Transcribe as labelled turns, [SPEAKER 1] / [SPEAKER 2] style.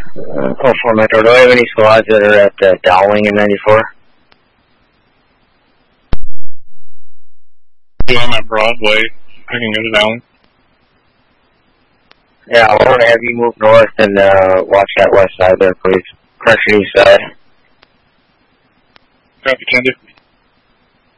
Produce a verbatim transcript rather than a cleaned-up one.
[SPEAKER 1] Uh, oh, four Metro. Do I have any squads that are at uh, Dowling in ninety-four?
[SPEAKER 2] Yeah, I'm at Broadway. I can go to Dowling.
[SPEAKER 1] Yeah, I want to have you move north and uh, watch that west side there, please. Correction east side.
[SPEAKER 2] Copy, Candy.